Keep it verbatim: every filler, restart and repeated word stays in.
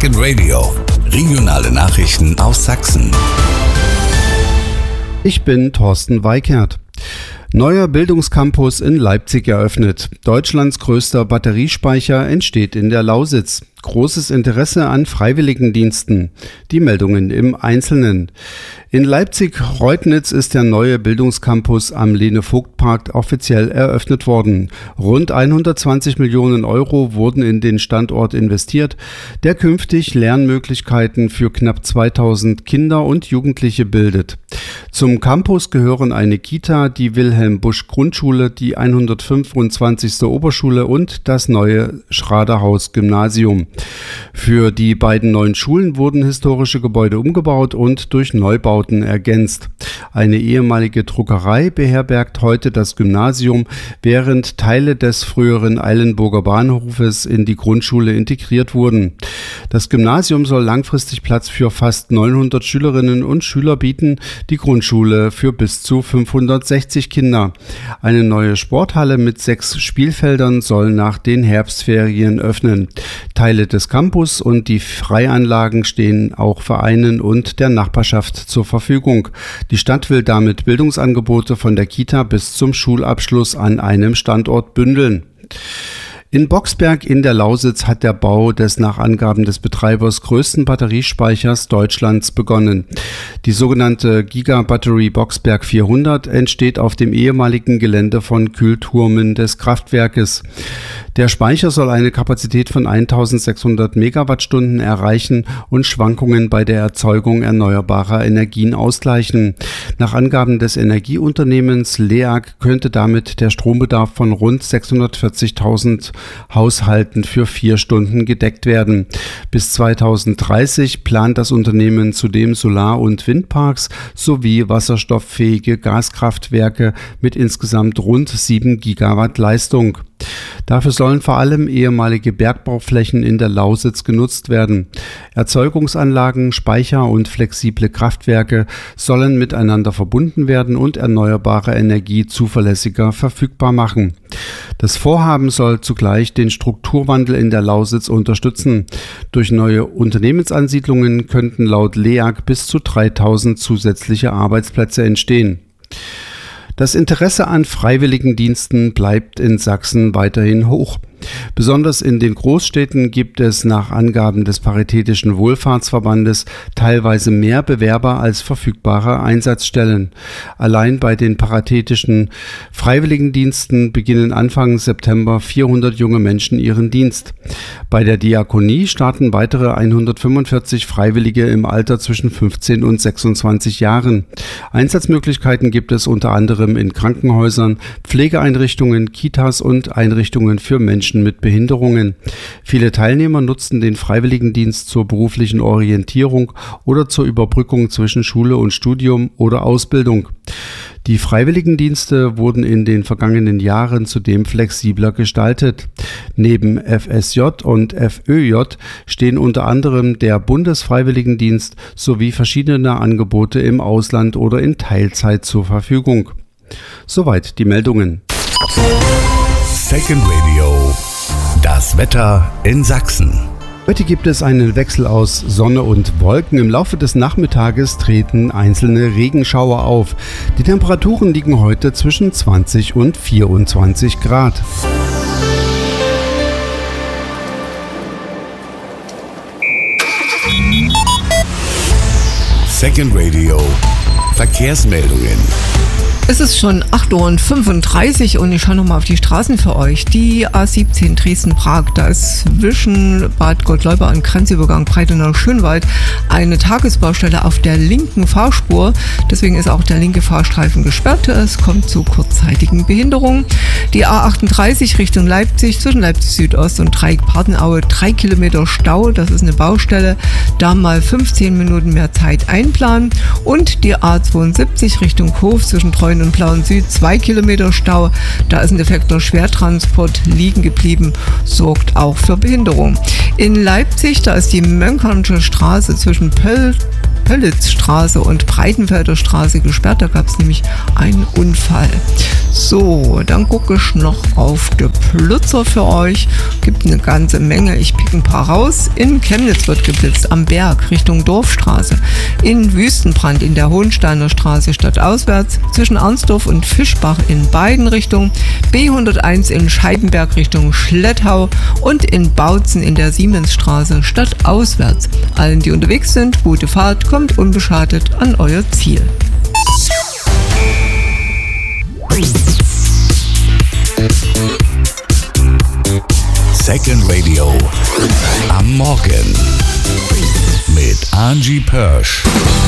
Second Radio. Regionale Nachrichten aus Sachsen. Ich bin Thorsten Weikert. Neuer Bildungscampus in Leipzig eröffnet. Deutschlands größter Batteriespeicher entsteht in der Lausitz. Großes Interesse an Freiwilligendiensten. Die Meldungen im Einzelnen. In Leipzig-Reutnitz ist der neue Bildungscampus am Lene-Vogt-Park offiziell eröffnet worden. Rund hundertzwanzig Millionen Euro wurden in den Standort investiert, der künftig Lernmöglichkeiten für knapp zweitausend Kinder und Jugendliche bildet. Zum Campus gehören eine Kita, die Wilhelm-Busch-Grundschule, die hundertfünfundzwanzigste Oberschule und das neue Schraderhaus-Gymnasium. Für die beiden neuen Schulen wurden historische Gebäude umgebaut und durch Neubauten ergänzt. Eine ehemalige Druckerei beherbergt heute das Gymnasium, während Teile des früheren Eilenburger Bahnhofes in die Grundschule integriert wurden. Das Gymnasium soll langfristig Platz für fast neunhundert Schülerinnen und Schüler bieten, die Grundschule für bis zu fünfhundertsechzig Kinder. Eine neue Sporthalle mit sechs Spielfeldern soll nach den Herbstferien öffnen. Teile des Campus und die Freianlagen stehen auch Vereinen und der Nachbarschaft zur Verfügung. Die Stadt will damit Bildungsangebote von der Kita bis zum Schulabschluss an einem Standort bündeln. In Boxberg in der Lausitz hat der Bau des nach Angaben des Betreibers größten Batteriespeichers Deutschlands begonnen. Die sogenannte Giga-Battery Boxberg vierhundert entsteht auf dem ehemaligen Gelände von Kühlturmen des Kraftwerkes. Der Speicher soll eine Kapazität von eintausendsechshundert Megawattstunden erreichen und Schwankungen bei der Erzeugung erneuerbarer Energien ausgleichen. Nach Angaben des Energieunternehmens L E A G könnte damit der Strombedarf von rund sechshundertvierzigtausend Haushalten für vier Stunden gedeckt werden. Bis zweitausenddreißig plant das Unternehmen zudem Solar- und Windparks sowie wasserstofffähige Gaskraftwerke mit insgesamt rund sieben Gigawatt Leistung. Dafür sollen vor allem ehemalige Bergbauflächen in der Lausitz genutzt werden. Erzeugungsanlagen, Speicher und flexible Kraftwerke sollen miteinander verbunden werden und erneuerbare Energie zuverlässiger verfügbar machen. Das Vorhaben soll zugleich den Strukturwandel in der Lausitz unterstützen. Durch neue Unternehmensansiedlungen könnten laut L E A G bis zu dreitausend zusätzliche Arbeitsplätze entstehen. Das Interesse an Freiwilligendiensten bleibt in Sachsen weiterhin hoch. Besonders in den Großstädten gibt es nach Angaben des Paritätischen Wohlfahrtsverbandes teilweise mehr Bewerber als verfügbare Einsatzstellen. Allein bei den paritätischen Freiwilligendiensten beginnen Anfang September vierhundert junge Menschen ihren Dienst. Bei der Diakonie starten weitere hundertfünfundvierzig Freiwillige im Alter zwischen fünfzehn und sechsundzwanzig Jahren. Einsatzmöglichkeiten gibt es unter anderem in Krankenhäusern, Pflegeeinrichtungen, Kitas und Einrichtungen für Menschen mit Behinderungen. Viele Teilnehmer nutzen den Freiwilligendienst zur beruflichen Orientierung oder zur Überbrückung zwischen Schule und Studium oder Ausbildung. Die Freiwilligendienste wurden in den vergangenen Jahren zudem flexibler gestaltet. Neben F S J und F Ö J stehen unter anderem der Bundesfreiwilligendienst sowie verschiedene Angebote im Ausland oder in Teilzeit zur Verfügung. Soweit die Meldungen. Second Radio. Das Wetter in Sachsen. Heute gibt es einen Wechsel aus Sonne und Wolken. Im Laufe des Nachmittages treten einzelne Regenschauer auf. Die Temperaturen liegen heute zwischen zwanzig und vierundzwanzig Grad. Second Radio. Verkehrsmeldungen. Es ist schon acht Uhr fünfunddreißig und ich schaue nochmal auf die Straßen für euch. Die A siebzehn Dresden-Prag, da ist zwischen Bad Gottleuba und Grenzübergang Breitenau-Schönwald eine Tagesbaustelle auf der linken Fahrspur. Deswegen ist auch der linke Fahrstreifen gesperrt. Es kommt zu kurzzeitigen Behinderungen. Die A achtunddreißig Richtung Leipzig zwischen Leipzig Südost und Dreieck-Partenaue drei Kilometer Stau. Das ist eine Baustelle. Da mal fünfzehn Minuten mehr Zeit einplanen. Und die A zweiundsiebzig Richtung Hof zwischen Treuen und Plauen Süd zwei Kilometer Stau. Da ist ein defekter Schwertransport liegen geblieben, sorgt auch für Behinderung. In Leipzig, da ist die Mönkernsche Straße zwischen Pöll Pöllitzstraße und Breitenfelder Straße gesperrt. Da gab es nämlich einen Unfall. So, dann gucke ich noch auf die Blitzer für euch. Gibt eine ganze Menge. Ich pick ein paar raus. In Chemnitz wird geblitzt, am Berg Richtung Dorfstraße. In Wüstenbrand in der Hohensteiner Straße stadtauswärts. Zwischen Arnsdorf und Fischbach in beiden Richtungen. B hunderteins in Scheibenberg Richtung Schlettau. Und in Bautzen in der Siemensstraße stadtauswärts. Allen, die unterwegs sind, gute Fahrt, kommt unbeschadet an euer Ziel. Second Radio am Morgen mit Angie Pörsch.